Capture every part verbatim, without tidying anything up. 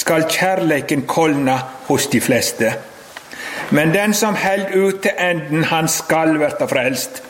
skal kjærleiken kolna hos de fleste. Men den som held ut til enden, han skal verta frelst.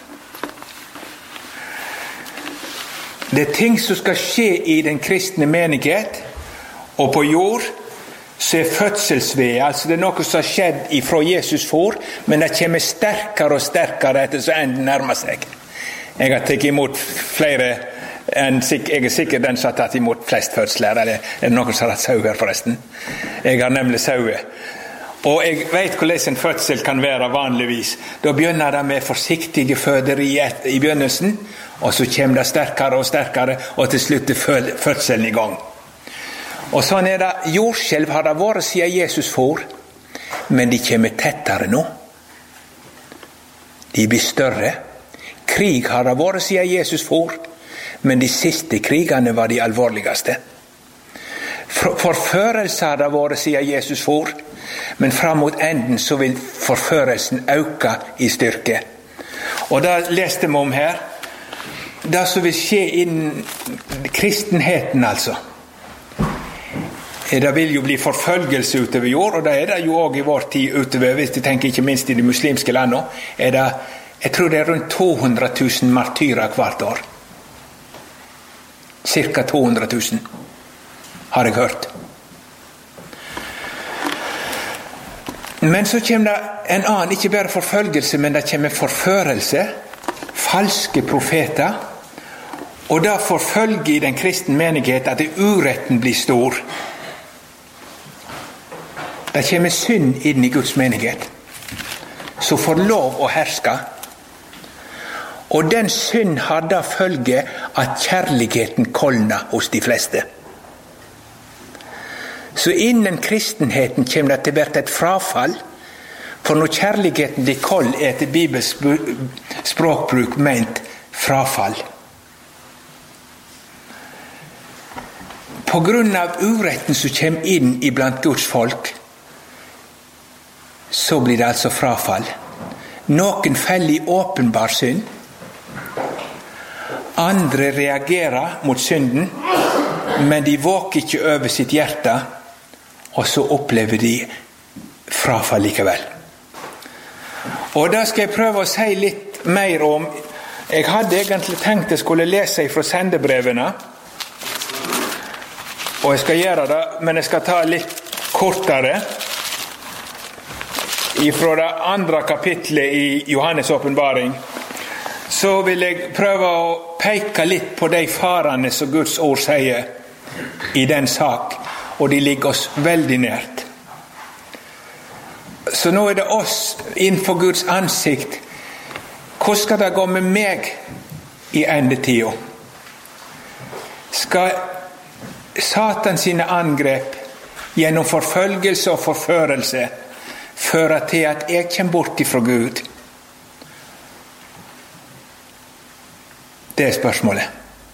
Det er ting som skal skje i den kristne menighet, og på jord, så er fødselsved, altså det er noe som har skjedd ifra Jesus for, men det kommer sterkere og sterkere etter så enden nærmer seg. Jeg har tatt imot flere enn, jeg er sikkert den som har tatt imot flest fødsler, eller er det noen som har hatt sau her forresten? Jeg har nemlig sauer. Og jeg vet hvordan en fødsel kan være vanligvis. Da begynner det med forsiktige føder i, i begynnelsen, og så kommer det sterkere og sterkere, og til slutt er fødselen i gang. Og sånn er det, jordskjelv har det vært siden Jesus for, men de kommer tettere nå. De blir større. Krig har det vært siden Jesus for, men de siste krigene var de alvorligste. Forførelse har det vært siden Jesus for, men fram mot enden så vil forførelsen øke i styrke. Og da leste vi om her, det som vil skje innen kristenheten altså. Det vil jo bli forfølgelse utover jord, og det er det jo også i vår tid utover, hvis du tenker ikke minst i de muslimske landene, er det, jeg tror det er rundt to hundre tusen martyrer hvert år. Cirka to hundre tusen, har jeg hørt. Men så kommer det en annen, ikke bare forfølgelse, men det kommer forførelse, falske profeter, og da forfølger i den kristne menighet at uretten blir stor. Det kommer synd inn i Guds menighet, så får lov å herske. Og den synd har da følge at kjærligheten kolner hos de fleste. Så innen kristenheten kommer det til å være et frafall, for når kjærligheten blir kold er til Bibels språkbruk ment frafall. På grunn av uretten som kommer inn iblant Guds folk, så blir det altså frafall. Noen feller i åpenbar synd. Andre reagerer mot synden, men de våker ikke over sitt hjerte, og så opplever de frafall likevel. Og da skal jeg prøve å si litt mer om. Jeg hadde egentlig tenkt jeg skulle lese fra sendebrevene, og jeg skal gjøre det, men jeg skal ta litt kortere ifra det andre kapitlet i Johannes åpenbaring. Så vil jeg prøve å peke litt på de farene som Guds ord sier i den sak, og de ligger oss veldig nært. Så nå er det oss innenfor Guds ansikt. Hvordan skal det gå med meg i endetida? Skal Satan sine angrep gjennom forfølgelse og forførelse føre til at jeg kommer bort ifra Gud? Det er spørsmålet.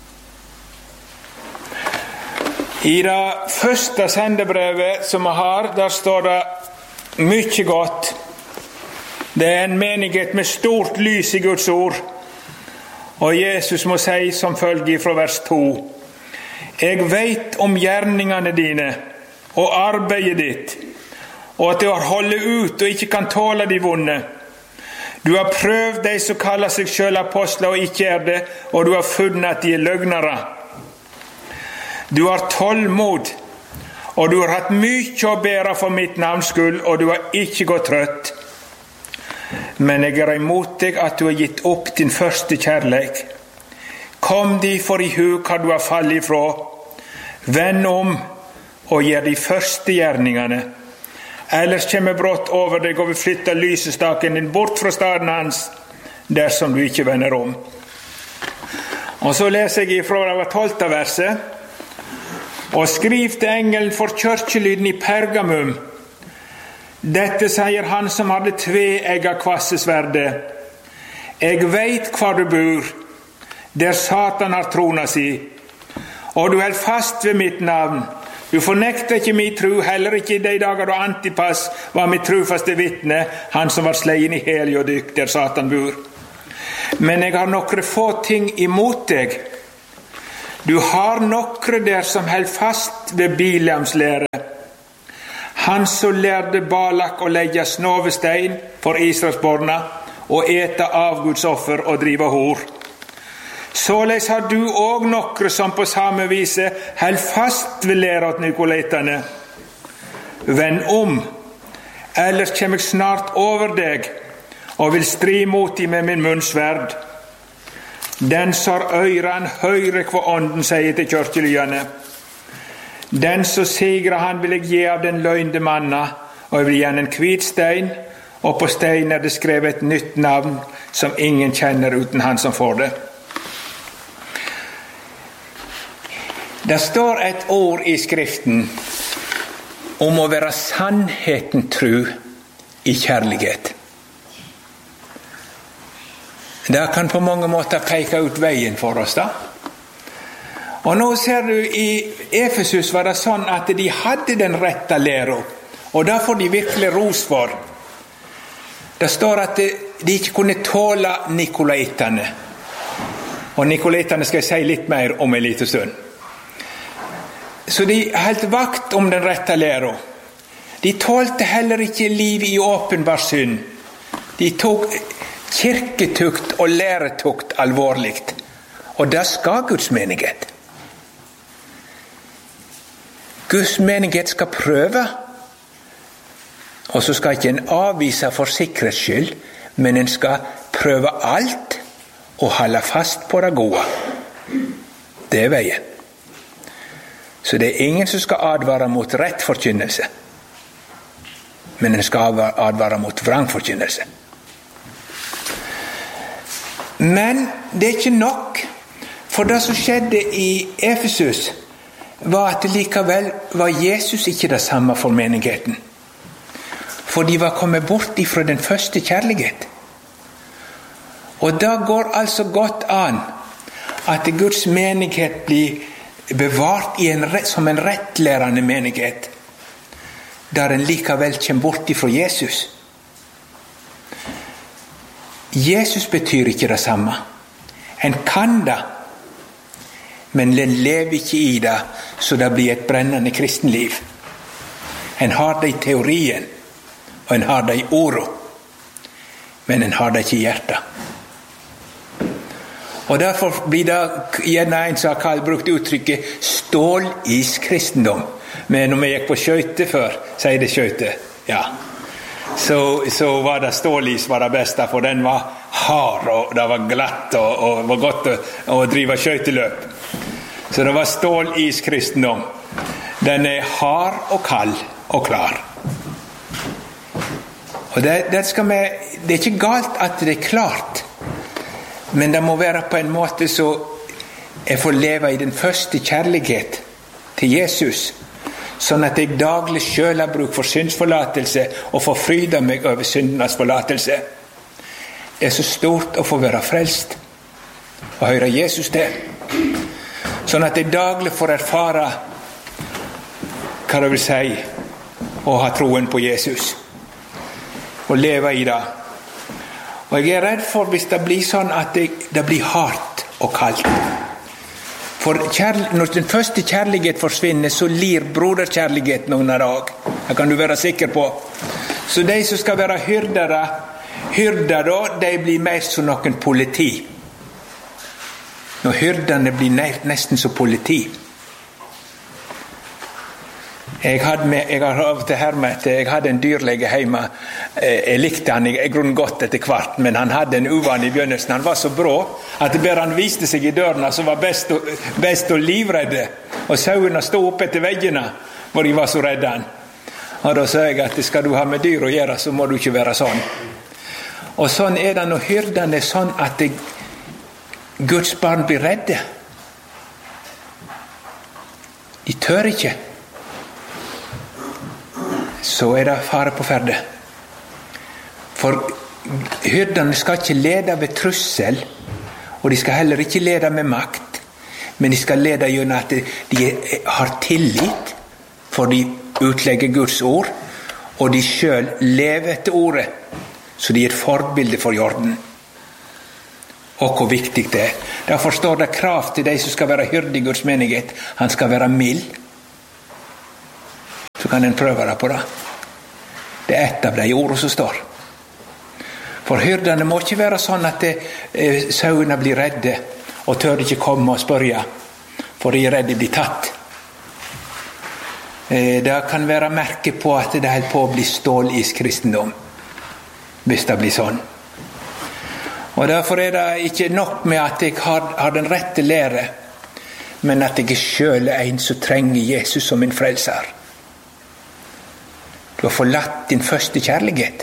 I det første sendebrevet som vi har, der står det mye godt. Det er en menighet med stort lys i Guds ord. Og Jesus må si som følger fra vers to. Jeg vet om gjerningene dine og arbeidet ditt, og at du har holdt ut og ikke kan tåle de vonde. Du har prøvd de som kaller seg selv apostler og ikke er det, og du har funnet at de er løgnere. Du har tålmod, og du har hatt mye å bære for mitt navns skyld, og du har ikke gått trøtt. Men jeg er imot deg at du har gitt opp din første kjærleik. Kom de for i hug hva du har fallet ifra. Vend om og gjør de første gjerningene. Ellers kommer brått over deg og vil flytte lysestaken din bort fra staden hans, dersom du ikke vender om. Og så leser jeg ifra det tolvte verset. Og skriv til engelen for kirkelyden i Pergamum. Dette sier han som hadde tveegget kvassesverdet. Jeg vet hvor du bor, der Satan har trona si, og du er fast ved mitt navn. Du fornekter ikke min tro, heller ikke i de dager da Antipas var mitt trofaste vitne, han som var sleien i Heliodyk, der Satan bor. Men jeg har nokre få ting imot deg. Du har nokre der som held fast ved Bileams lære, Han som lærte Balak å legge snovestein for Israelsborna og ete avgudsoffer og drive hor. Såleis har du og nokre som på samme vise held fast ved læra åt nikolaitane. Vend om, ellers kjem jeg snart over deg og vil stri mot deg med min munnsverd. Den som har øyren høyre hva ånden sier til kjørkelyene. Den som sigrer han vil jeg gi av den løgnde manna, og jeg vil gi han en hvit stein, og på steinen er det skrevet et nytt navn som ingen kjenner uten han som får det. Det står et ord i Skriften om å være sannheten tru i kjærlighet. Det kan på mange måter peke ut veien for oss da. Og nå ser du i Efesus var det sånn at de hadde den rette læra, og det får de virkelig ros for. Det står at de ikke kunne tåle nikolaitane. Og nikolaitane skal jeg si litt mer om en liten stund. Så de holdt vakt om den rette læra. De tålte heller ikke liv i åpenbar synd. De tok kirketukt og læretukt alvorligt. Og det skal Guds menighet. Guds menighet skal prøve. Og så skal ikke en avvise for sikkerhets skyld, men en skal prøve alt og holde fast på det gode. Det er veien. Så det er ingen som skal advare mot rett forkynnelse, men en skal advare mot vrangforkynnelse. Men det er ikke nok, for det som skjedde i Efesus var at likevel var Jesus ikke det samme for menigheten. For de var kommet bort ifra den første kjærlighet. Og da går altså godt an at Guds menighet blir bevart i en, som en rettlærende menighet, der en likevel kommer bort ifra Jesus. Jesus betyr ikke det samme. En kan det, men en lever ikke i det, så det blir et brennende kristenliv. En har det i teorien, og en har det i ordet, men en har det ikke i hjertet. Og derfor blir det gjerne en som har brukt uttrykket ståliskristendom. Men når vi gikk på skjøyte før, sier det skjøyte, ja. Så, så var det stålis var det beste, for den var hard, og det var glatt, og, og var godt å, å drive skjøyteløp. Så det var ståliskristendom. Den er hard og kald og klar. Og det, det, skal vi, det er ikke galt at det er klart, men det må være på en måte så jeg får leve i den første kjærlighet til Jesus, sånn at jeg daglig selv har bruk for syndsforlatelse og får fryde meg over syndenes forlatelse. Det er så stort å få være frelst og høre Jesus til, sånn at jeg daglig får erfare hva det vil si å ha troen på Jesus og leve i det. Og jeg er redd for hvis det blir sånn at det, det blir hardt og kaldt. For kjærl- når den første kjærlighet forsvinner, så lir broderkjærligheten under dag. Det kan du være sikker på. Så de som skal være hyrdere, hyrder da, de blir mer som noen politi. Når hyrderne blir nesten som politi. Jeg hadde, med, jeg har av til her med at jeg hadde en dyrlege hjemme. Jeg likte han, jeg grunn godt etter hvert, men han hadde en uvan i begynnelsen. Han var så brå at det bare han viste seg i dørene, så var best å, best å livredde. Og sauene stod opp etter veggene, hvor de var så redde han. Og da sa jeg at skal du ha med dyr å gjøre, så må du ikke være sånn. Og sånn er det når hyrdene er sånn at det, Guds barn blir redde. De tør ikke. Så er det fare på ferde. For hyrdene skal ikke lede ved trussel, og de skal heller ikke lede med makt, men de skal lede gjennom at de har tillit, for de utlegger Guds ord, og de selv lever etter ordet, så de er et forbilde for jorden. Og hvor viktig det er. Derfor står det krav til de som skal være hyrde i Guds menighet. Han skal være mild. så kan en prøve det på det. Det er et av de ordene som står. For hyrdene må ikke være sånn at eh, sauene blir redde og tør ikke komme og spørre, for de er redde de blir tatt. Eh, det kan være merke på at det holder på å bli stålis kristendom, hvis det blir sånn. Og derfor er det ikke nok med at jeg har, har den rette lære, men at jeg selv er en som trenger Jesus som min frelser. Du har forlatt din første kjærlighet.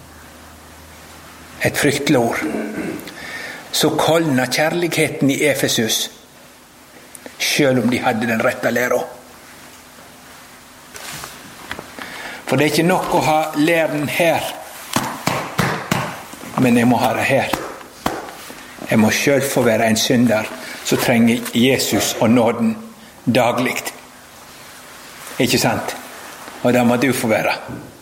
Et fryktelig ord. Så kolna kjærligheten i Efesus, selv om de hadde den rette læra. For det er ikke nok å ha læren her, men jeg må ha det her. Jeg må selv få være en synder som trenger Jesus og nåden daglig. Ikke sant? Og det må du få være.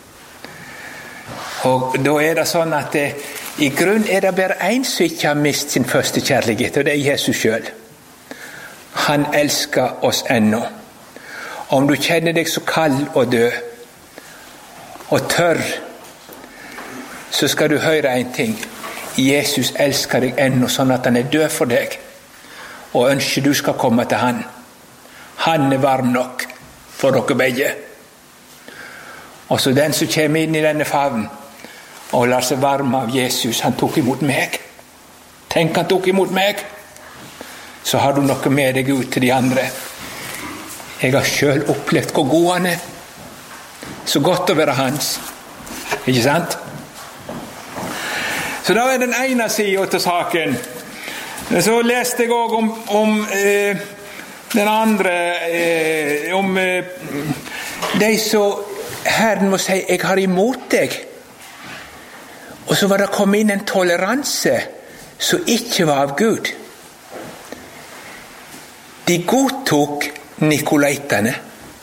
Og da er det sånn at det, i grunn er det bare en som ikke har mist sin første kjærlighet, og det er Jesus selv. Han elsker oss ennå. Om du kjenner deg så kald og død, og tørr, så skal du høre en ting. Jesus elsker deg ennå sånn at han er død for deg, og ønsker du skal komme til han. Han er varm nok for dere begge. Og så den som kommer inn i denne favnen og lar seg varme av Jesus, han tok imot meg. Tenk, han tok imot meg. Så har du noe med deg ut til de andre. Jeg har selv opplevd hvor god han er. Så godt å være hans. Ikke sant? Så da er den ene siden til saken. Så leste jeg også om, om eh, den andre, eh, om eh, de som Herren må si, jeg har imot deg. Og så var det kommet inn en toleranse som ikke var av Gud. De godtok nikolaitene.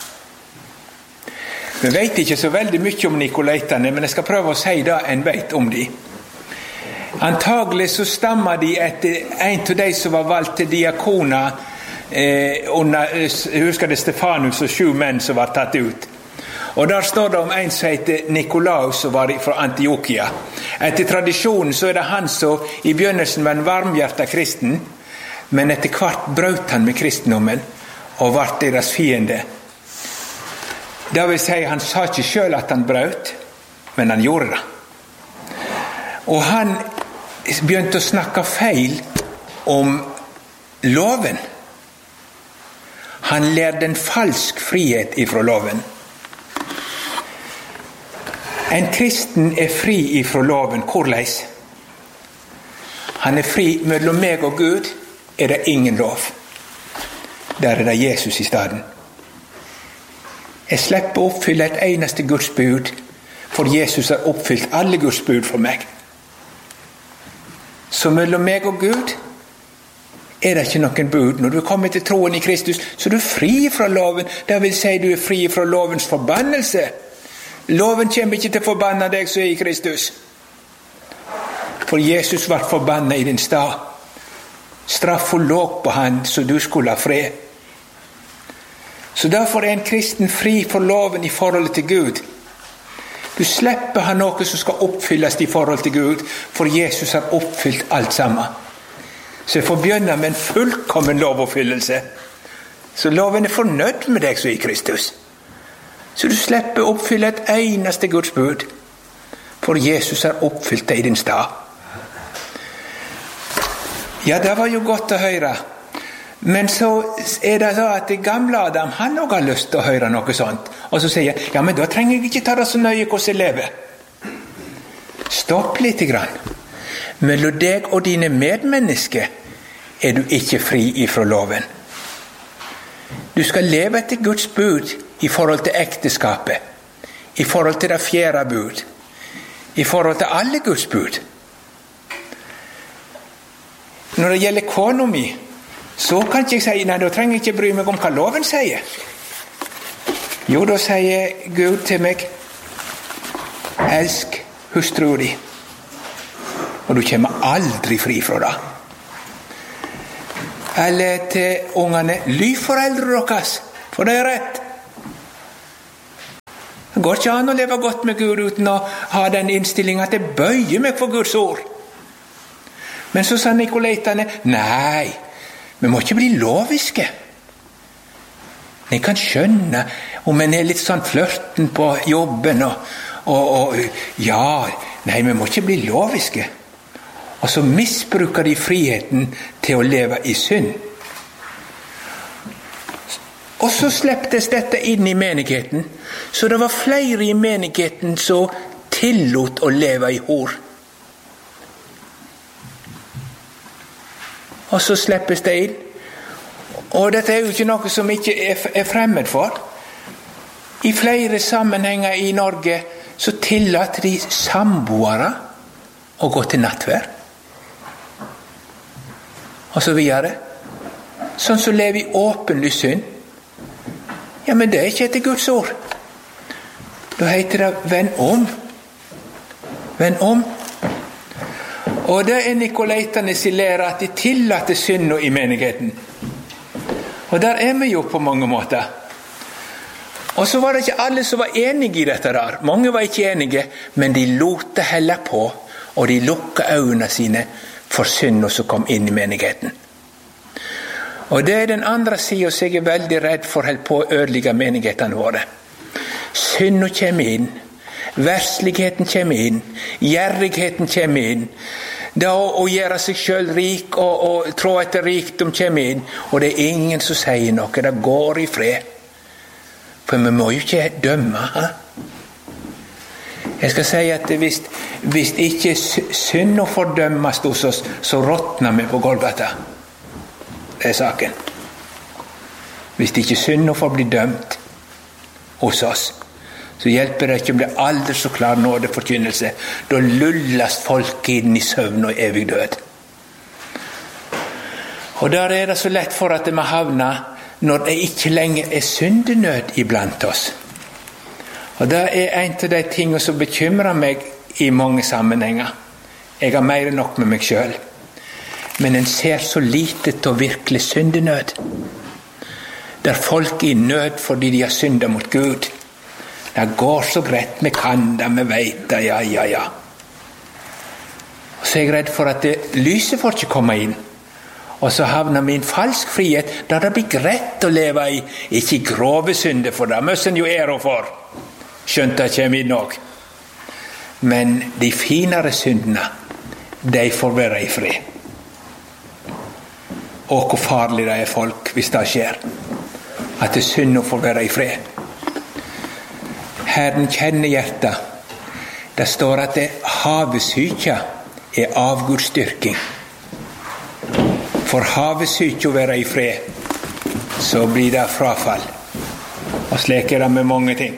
Vi vet ikke så veldig mye om nikolaitene, men jeg skal prøve å si det en vet om de. Antagelig så stammer de etter en av de som var valgt til diakoner eh, under, jeg husker det Stefanus og sju menn som var tatt ut. Og der står det om en som heter Nikolaus som var fra Antiokia. Etter tradisjonen så er det han som i begynnelsen var en varmhjertet kristen, men etter hvert brøt han med kristendommen og ble deres fiende. Det vil si, han sa ikke selv at han brøt, men han gjorde det. Og han begynte å snakke feil om loven. Han lærte en falsk frihet ifra loven. En kristen er fri ifra loven. Hvorleis? Han er fri mellom meg og Gud, er det ingen lov. Der er det Jesus i stedet. Jeg slipper å oppfylle et eneste Guds bud, for Jesus har oppfylt alle Guds bud for meg. Så mellom meg og Gud er det ikke noen bud. Når du kommer til troen i Kristus, så er du fri fra loven. Det vil si du er fri fra lovens forbannelse. Loven kommer ikke til å forbanne deg som er i Kristus. For Jesus var forbannet i din stad. Straffen lå på han, så du skulle ha fred. Så derfor er en kristen fri for loven i forhold til Gud. Du slipper ha noe som skal oppfylles i forhold til Gud, for Jesus har oppfylt alt sammen. Så jeg får begynne med en fullkommen lovoppfyllelse. Så loven er fornøyd med deg som er i Kristus. Så du slipper å oppfylle et eneste Guds bud, for Jesus har oppfylt det i din stad. Ja, det var jo godt å høre. Men så er det så at det gamle Adam, han også har lyst til å høre noe sånt. Og så sier jeg, ja, men da trenger jeg ikke ta det så nøye hvordan jeg lever. Stopp litt grann. Mellom deg og dine medmennesker er du ikke fri ifra loven. Du skal leve etter Guds bud i forhold til ekteskapet, i forhold til det fjerde bud, i forhold til alle Guds bud. Når det gjelder kona mi, så kan ikke jeg si, nei, da trenger jeg ikke bry meg om hva loven sier. Jo, da sier Gud til meg, elsk hustru di, og du kommer aldri fri fra det. Eller til ungene, ly foreldre deres, for det er rett. Det går ikke an å leve godt med Gud uten å ha den innstillingen at jeg bøyer meg for Guds ord. Men så sa nikolaiterne, nei, vi må ikke bli loviske. Jeg kan skjønne om en er litt sånn flørten på jobben og, og, og ja, nei, vi må ikke bli loviske. Og så misbruker de friheten til å leve i synd. Og så sleptes dette inn i menigheten, så det var flere i menigheten som tillot å leve i hor. Og så slippes det inn. Og dette er jo ikke noe som ikke er fremmed for. I flere sammenhenger i Norge så tillater de samboere å gå til nattverd. Og så videre. Sånn som lever i åpenlyst synd. Ja, men det er ikke etter Guds ord. Da heter det vend om. Vend om. Og det er nikolaiterne sin lære at de tillater synd i menigheten. Og der er vi jo på mange måter. Og så var det ikke alle som var enige i dette der. Mange var ikke enige, men de lot det helle på, og de lukket øynene sine for synd som kom inn i menigheten. Og det er den andre siden som jeg er veldig redd for helt på å ødelegge menighetene våre. Synd kommer inn, versligheten kommer inn, gjerrigheten kommer inn, da å, å gjøre seg selv rik og, og trå etter rikdom kommer inn, og det er ingen som sier noe, det går i fred. For vi må jo ikke dømme. Ha? Jeg skal si at hvis, hvis ikke synd og fordømmes hos oss, så råtner vi på Golgata. Det er saken. Hvis ikke synd og får bli dømt hos oss, så hjelper det ikke om det aldri så klar nådeforkynnelse. Da lulles folk inn i søvn og evig død. Og der er det så lett for at det må havne når det ikke lenger er syndenød iblant oss. Og det er en av de tingene som bekymrer meg i mange sammenhenger. Jeg har mer enn nok med meg selv. Men en ser så lite til virkelig syndenød. Der folk er i nød fordi de har syndet mot Gud. Det går så greit, vi kan det, vi vet det, ja, ja, ja. Og så er jeg redd for at det, lyset får ikke komme inn. Og så havner vi i en falsk frihet, der det blir greit å leve i, ikke i grove synder, for det møssen jo ære for. Skjønt det kommer inn også. Men de finere syndene, de får være i fred. Og hvor farlig det er folk hvis det skjer. At det synder får være i fred. Herren kjenner hjertet. Det står at det havesykja er avgudsdyrking. For havesykja å være i fred, så blir det frafall. Og slik er det med mange ting.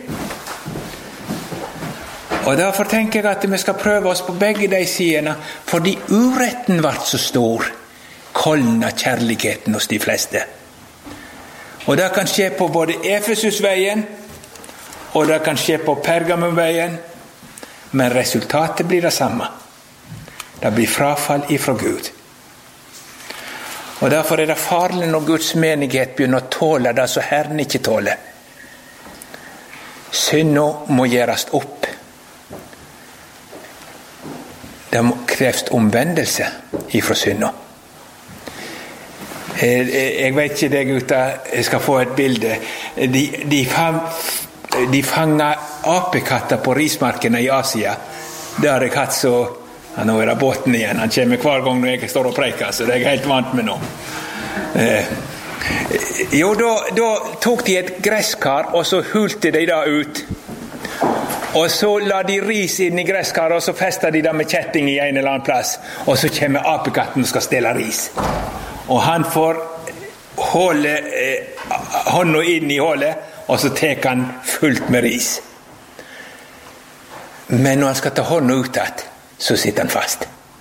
Og derfor tenker jeg at vi skal prøve oss på begge de sidene, fordi uretten ble så stor, koldna kjærligheten hos de fleste. Og det kan skje på både Efesusveien, og det kan skje på Pergamumveien, men resultatet blir det samme. Det blir frafall ifra Gud. Og derfor er det farlig når Guds menighet begynner å tåle det som Herren ikke tåler. Synda må gjøres opp. Det kreves omvendelse ifra synda. Jeg vet ikke det, gutter, jeg skal få et bilde. De, de, fang, de fanger apekatter på rismarkene i Asia. Det har jeg hatt så... Ja, nå er det båten igjen. Han kommer hver gang når jeg står og preker, så det er jeg helt vant med nå. Eh, jo, da, da tok de et gresskar, og så hulte de det ut. Og så la de ris inn i gresskaret, og så festet de det med kjetting i en eller annen plass. Og så kommer apekatten og skal stelle ris. Og han får håle, eh, hånda inn i hålet, og så tek han fullt med ris. Men når han skal ta hånda ut at, så sitter han fast.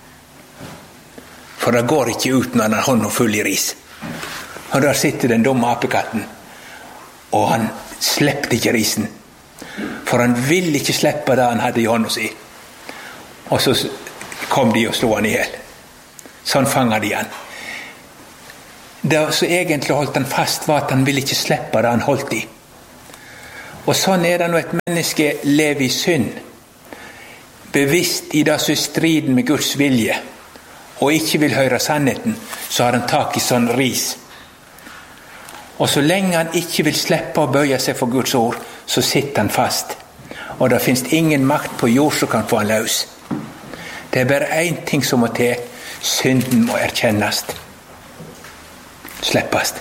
For det går ikke ut når han har hånda full i ris. Og der sitter den dumme apekatten, og han sleppte ikke risen. For han ville ikke slippe det han hadde i hånda si. Og så kom de og slo han ihjel. Sånn fanger de han. Det som egentlig holdt han fast var at han ville ikke slippe det han holdt i. Og sånn er det når et menneske lever i synd, bevisst i det som er striden med Guds vilje, og ikke vil høre sannheten, så har han tak i sånn ris. Og så lenge han ikke vil slippe å bøye seg for Guds ord, så sitter han fast. Og det finnes ingen makt på jord som kan få han løs. Det er bare én ting som må til. Synden må erkjennes. Slippes.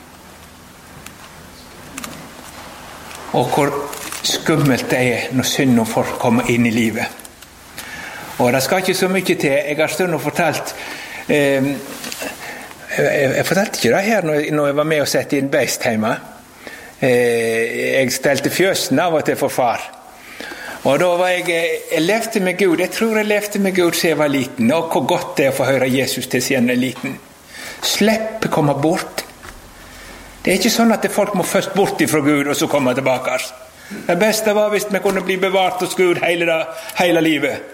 Og hvor skummelt det er når synden får komme inn i livet. Og det skal ikke så mye til. Jeg har stund og fortalt eh, jeg, jeg fortalte ikke det her når, når jeg var med og sette inn beist hjemme. Eh, jeg stelte fjøsen av og til for far. Og da var jeg, jeg levde med Gud. Jeg tror jeg levde med Gud siden jeg var liten. Og hvor godt det er å få høre Jesus til siden jeg er liten. Slippe komme bort. Det er ikke sånn at folk må først bort ifra Gud og så komme tilbake. Det beste var hvis vi kunne bli bevart hos Gud hele, da, hele livet.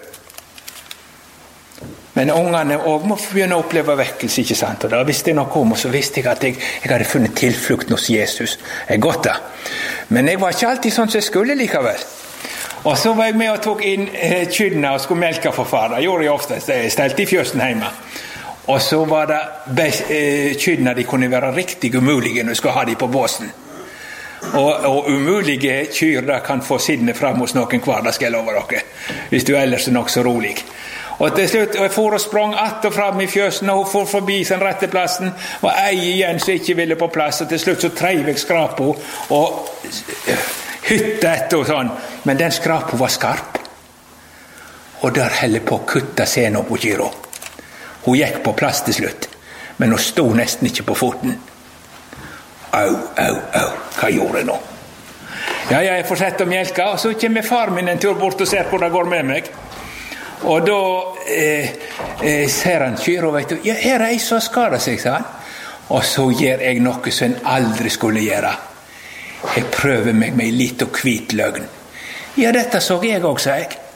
Men ungene også må begynne å oppleve vekkelse, ikke sant? Og da visste jeg noe om, og så visste jeg at jeg, jeg hadde funnet tilflukt hos Jesus. Jeg godt da. Men jeg var ikke alltid sånn som jeg skulle likevel. Og så var jeg med og tok inn eh, kyrne og skulle melke for far. Det gjorde jeg ofte. Jeg stelte i fjøsen hjemme. Og så var det best, eh, kyrne, de kunne være riktig umulige når jeg skulle ha de på båsen. Og, og umulige kyr da kan få siddende frem hos noen hver, det skal jeg love dere. Hvis du ellers er nok så rolig. Og til slutt, og jeg for og sprang att og frem i fjøsen, og hun for forbi sin rette plassen, og ei igjen som ikke ville på plass, og til slutt så treiv jeg skrapo, og hytte etter og sånn, men den skrapo var skarp, og der heller på å kutte sena på gyro. Hun gikk på plass til slutt, men hun stod nesten ikke på foten. Au, au, au, hva gjorde jeg nå? Ja, ja, jeg får sette å melke, og så kommer far min en tur bort og ser hvor det går med meg. Og da eh, eh, ser han kyr, og vet du, ja, her er ei som skader seg, sa han. Og så gjør jeg noe som han aldri skulle gjøre. Jeg prøver meg med litt og hvit løgn. Ja, dette så jeg også, sa jeg.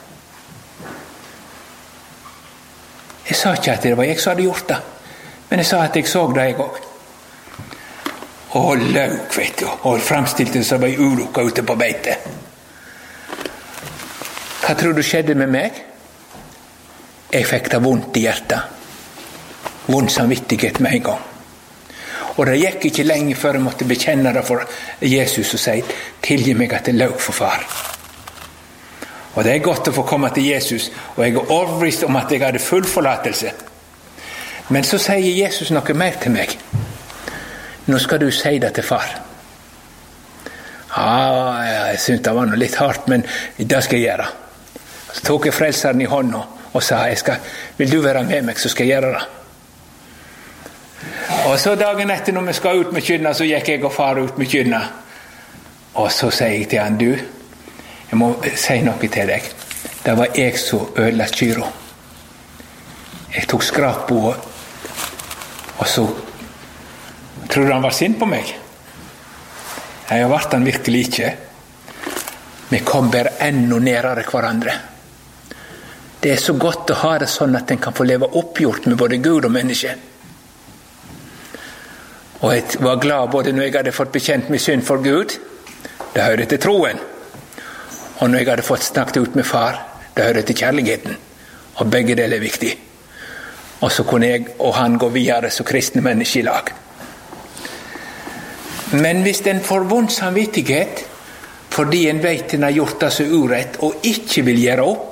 Jeg sa ikke at det var jeg som hadde gjort det, men jeg sa at jeg så det jeg også. Og løg, vet du, og fremstilte som var ulukka ute på beite. Hva tror du skjedde med meg? Jeg fikk det vondt i hjertet. Vondt samvittighet med en gang. Og det gikk ikke lenge før jeg måtte bekjenne det for Jesus og si, tilgi meg at jeg løg for far. Og det er godt å få komme til Jesus, og jeg er overbevist om at jeg hadde full forlatelse. Men så sier Jesus noe mer til meg. Nå skal du si det til far. Ja, jeg syntes det var noe litt hardt, men det skal jeg gjøre. Så tok jeg frelseren i hånda, og sa, jeg skal, vil du være med meg, så skal jeg gjøre det. Og så dagen etter når vi skal ut med kyrna, så gikk jeg og far ut med kyrna. Og så sier jeg til han, du, jeg må si noe til deg. Det var jeg som ødela kyra. Jeg tok skrap på, og så tror du han var sint på meg? Jeg var han virkelig ikke. Vi kom bare enda nærere hverandre. Det er så godt å ha det sånn at en kan få leve oppgjort med både Gud og menneske. Og jeg var glad både når jeg hadde fått bekjent min synd for Gud, det hører til troen. Og når jeg hadde fått snakket ut med far, det hører til kjærligheten. Og begge deler er viktig. Og så kunne jeg og han gå videre som kristne mennesker i lag. Men hvis en får vond samvittighet, fordi en vet en har gjort det så urett, og ikke vil gjøre opp,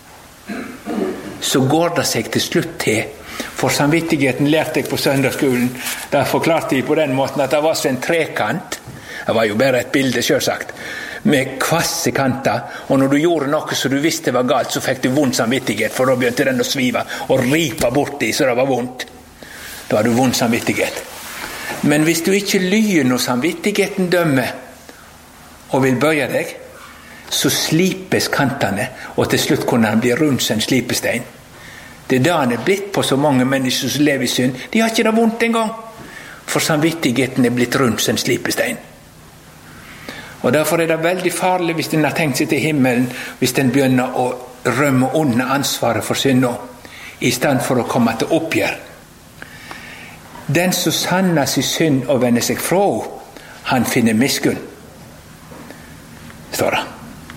så går det seg til slutt til. For samvittigheten lærte jeg på søndagsskolen. Da forklarte jeg på den måten at det var så en trekant. Det var jo bare et bilde, selvsagt. Med kvasse kanter. Og når du gjorde noe som du visste var galt, så fikk du vond samvittighet. For da begynte den å svive og ripe bort i, så det var vondt. Da har du vond samvittighet. Men hvis du ikke lyver når samvittigheten dømmer, og vil bøye deg, så slipes kantene, og til slutt kunne han bli rund som en slipestein. Det er da han er blitt på så mange mennesker som lever i synd. De har ikke det vondt en gang, for samvittigheten er blitt rund som en slipestein. Og derfor er det veldig farlig hvis den har tenkt seg til himmelen, hvis den begynner å rømme under ansvaret for synden, i stedet for å komme til oppgjør. Den som sanner sin synd og vender seg fra, han finner miskunn. står det.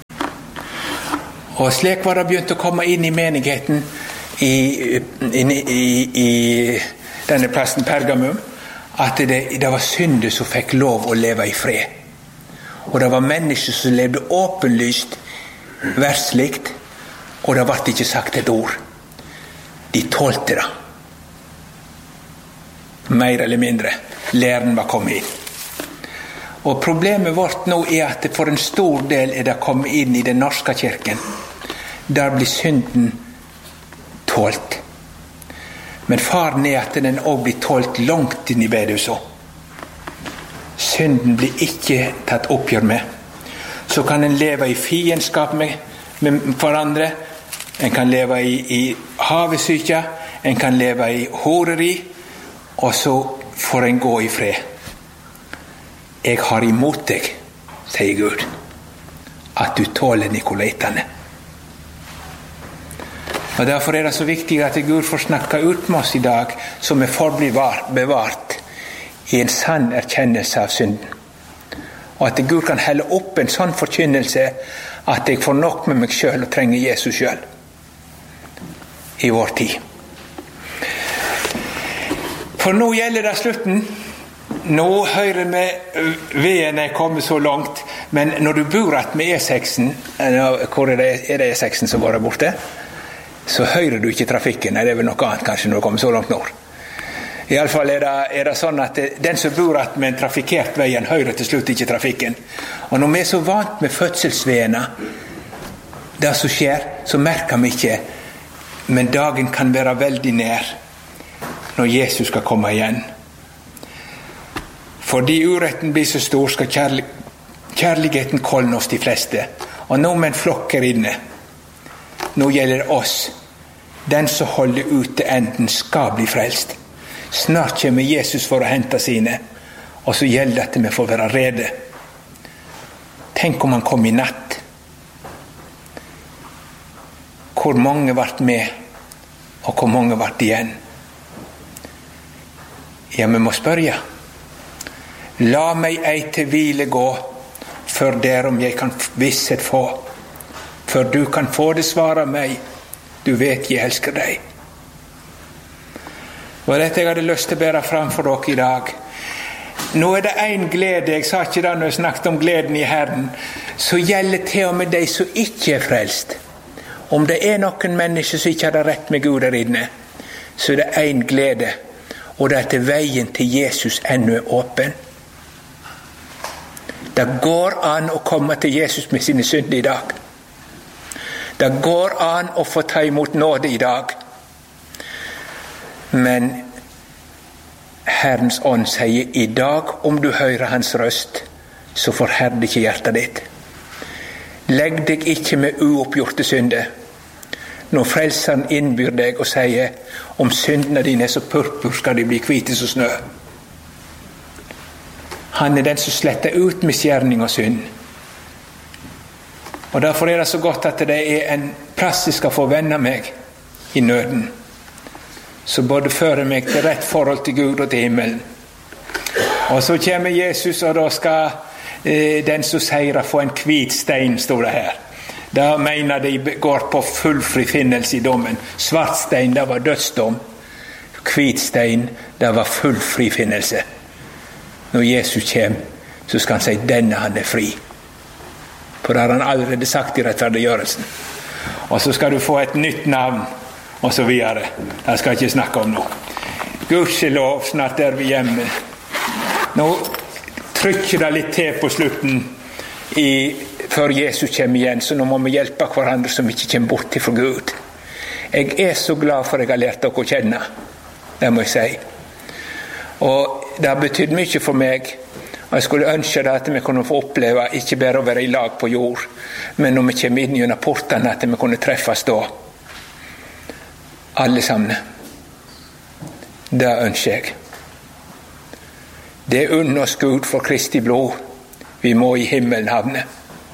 Og slik var det begynt å komme inn i menigheten i, i, i, i denne plassen Pergamum, at det, det var synder som fikk lov å leve i fred. Og det var mennesker som levde åpenlyst versligt, og det ble ikke sagt et ord. De tålte det. Mer eller mindre. Læren var kommet inn. Og problemet vårt nå er at for en stor del er det kommet inn i den norske kirken. Der blir synden tålt. Men faren er at den også blir tålt langt inn i bedehuset. Synden blir ikke tatt oppgjør med. Så kan en leve i fiendskap med, med hverandre. En kan leve i, i havesykja. En kan leve i horeri. Og så får en gå i fred. Jeg har imot deg, sier Gud, at du tåler nikolaitene. Og derfor er det så viktig at Gud får snakke ut med oss i dag, som er forblir bevart i en sann erkjennelse av synden. Og at Gud kan helle opp en sånn forkynnelse at jeg får nok med meg selv og trenger Jesus selv i vår tid. For nå gjelder det slutten. Nå hører vi veien er kommet så langt, men når du bor at med E seks, hvor er det, er det E seks som går der borte, så hører du ikke trafikken. Nei, det er vel noe annet kanskje når du kommer så langt nord. I alle fall er det, er det sånn at den som bor at med en trafikert veien hører til slutt ikke trafikken. Og når vi er så vant med fødselsveiene, det som skjer, så merker vi ikke, men dagen kan være veldig nær når Jesus skal komme igjen. Fordi uretten blir så stor, skal kjærlig, kjærligheten kolne hos de fleste. Og nå med en flokk er inne. Nå gjelder det oss. Den som holder ut til enden skal bli frelst. Snart kommer Jesus for å hente sine, og så gjelder det at vi får være rede. Tenk om han kom i natt. Hvor mange ble med, og hvor mange ble igjen? Ja, vi må spørre. La meg ei til hvile gå, før derom jeg kan visshet få. Før du kan få det svare meg, du vet jeg elsker deg. Og dette jeg hadde lyst til å bære fram for dere i dag. Nå er det en glede, jeg sa ikke det når jeg snakket om gleden i Herren, så gjelder til og med de som ikke er frelst. Om det er noen mennesker som ikke har rett med Gud der inne, så er det en glede, og det er at veien til Jesus ennå er åpen. Det går an å komme til Jesus med sine synder i dag. Det går an å få ta imot nåde i dag. Men Herrens ånd sier i dag, om du hører hans røst, så forherd ikke hjertet ditt. Legg deg ikke med uoppgjorte synder. Når frelseren innbyr deg og sier, om syndene dine er så purpur, skal de bli hvite som snø. Han er den som sletter ut misgjerning og synd. Og derfor er det så godt at det er en plass jeg skal få vende meg i nøden, så både fører meg til rett forhold til Gud og til himmelen. Og så kommer Jesus, og da skal eh, den som seirer få en hvit stein, står det her. Da mener de går på full frifinnelse i dommen. Svart stein, det var dødsdom. Hvit stein, det var full frifinnelse. Når Jesus kommer, så skal han si, denne han er fri. For det har han allerede sagt i rettferdiggjørelsen. Og så skal du få et nytt navn, og så videre. Det skal jeg ikke snakke om nå. Gudskjelov, snart er vi hjemme. Nå trykker det litt til på slutten i, før Jesus kommer igjen, så nå må vi hjelpe hverandre som ikke kommer bort til for Gud. Jeg er så glad for jeg har lært dere å kjenne. Det må jeg si. Og det har betydd mye for meg, og jeg skulle ønske det at vi kunne få oppleve ikke bare å være i lag på jord, men når vi kommer inn gjennom portene, at vi kunne treffes da. Alle sammen. Det ønsker jeg. Det unner oss Gud for Kristi blod. Vi må i himmelen havne.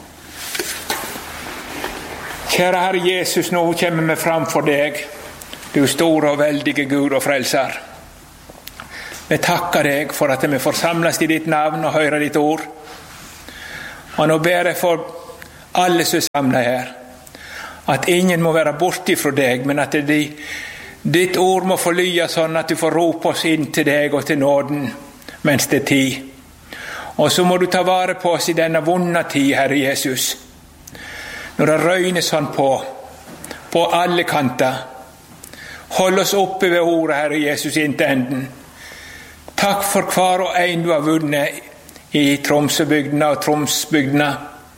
Kjære Herre Jesus, nå kommer vi fram for deg, du store og veldige Gud og frelser. Vi takker deg for at vi får samles i ditt navn og høre ditt ord. Og nå ber jeg for alle som er samlet her. At ingen må være borte fra deg, men at det, ditt ord må forlye sånn at du får rope oss inn til deg og til nåden mens det er tid. Og så må du ta vare på oss i denne vonde tid, Herre Jesus. Når det røyner sånn på, på alle kanter. Hold oss oppe ved ordet, Herre Jesus, inn til enden. Takk for hver og en du har vunnet i Tromsøbygdene og Tromsbygdene.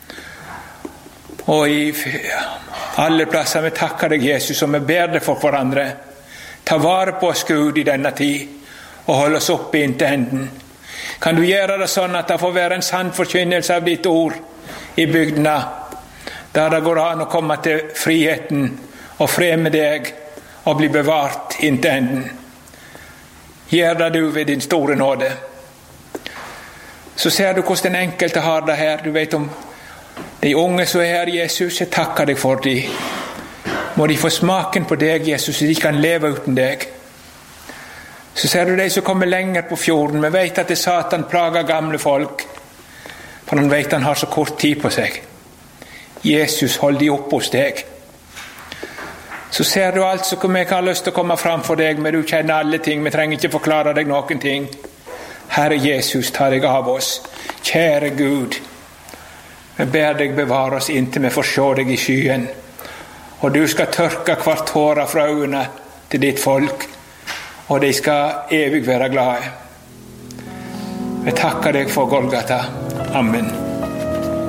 Og i alle plasser vi takker deg, Jesus, og vi ber deg for hverandre. Ta vare på oss, Gud, i denne tid, og hold oss oppe inn til enden. Kan du gjøre det sånn at det får være en sann forkynnelse av ditt ord i bygdene, der det går an å komme til friheten og fred med deg og bli bevart inn til enden. Gjør det du ved din store nåde. Så ser du hvordan den enkelte har det her. Du vet om de unge som er her, Jesus, jeg takker deg for de. Må de få smaken på deg, Jesus, så de kan leve uten deg. Så ser du de som kommer lenger på fjorden. Vi vet at det Satan plager gamle folk, for han vet han har så kort tid på seg. Jesus, hold de opp hos deg. Så ser du altså hvor vi har lyst til å komme fram for deg, men du kjenner alle ting. Vi trenger ikke forklare deg noen ting. Herre Jesus, ta deg av oss. Kjære Gud, vi ber deg bevare oss inntil vi får se deg i skyen. Og du skal tørke hvert tårer fra øynene til ditt folk, og de skal evig være glade. Vi takker deg for Golgata. Amen.